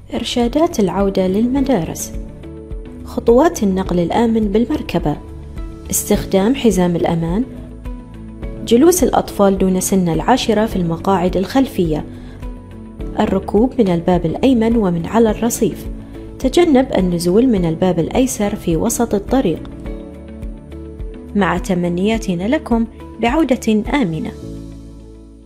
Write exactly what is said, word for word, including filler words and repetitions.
إرشادات العودة للمدارس، خطوات النقل الآمن بالمركبة، استخدام حزام الأمان، جلوس الأطفال دون سن العاشرة في المقاعد الخلفية، الركوب من الباب الأيمن ومن على الرصيف، تجنب النزول من الباب الأيسر في وسط الطريق. مع تمنياتنا لكم بعودة آمنة.